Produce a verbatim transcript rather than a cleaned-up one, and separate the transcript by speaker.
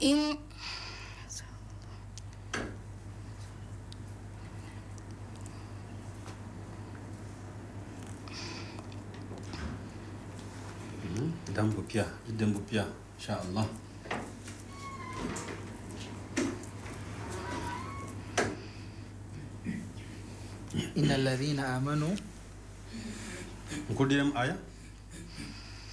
Speaker 1: in
Speaker 2: Dambu pia, dambu pia, inshallah.
Speaker 3: إن الذين آمنوا
Speaker 2: Nko diyam aya?